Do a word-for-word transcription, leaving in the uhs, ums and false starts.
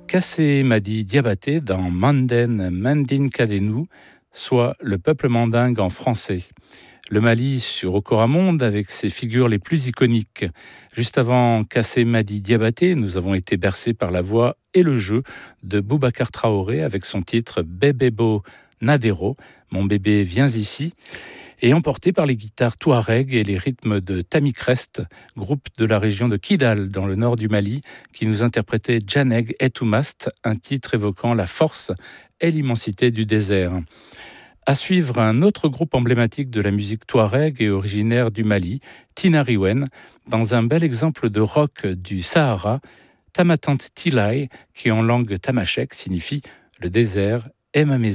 Kassé Madi Diabaté dans Manden Mandin Kadenu, soit le peuple mandingue en français. Le Mali sur Okoramonde avec ses figures les plus iconiques. Juste avant Kassé Madi Diabaté, nous avons été bercés par la voix et le jeu de Boubacar Traoré avec son titre Bébébo Nadero, Mon bébé viens ici, et emporté par les guitares touareg et les rythmes de Tamikrest, groupe de la région de Kidal dans le nord du Mali, qui nous interprétait Janeg et Toumast, un titre évoquant la force et l'immensité du désert. À suivre, un autre groupe emblématique de la musique touareg et originaire du Mali, Tinariwen, dans un bel exemple de rock du Sahara, Tamatant Tilai, qui en langue tamashek signifie « le désert est ma maison ».